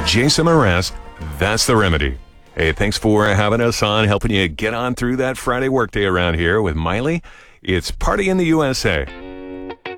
Jason Mraz, that's the remedy. Hey, thanks for having us on, helping you get on through that Friday workday around here with Miley. It's Party in the USA.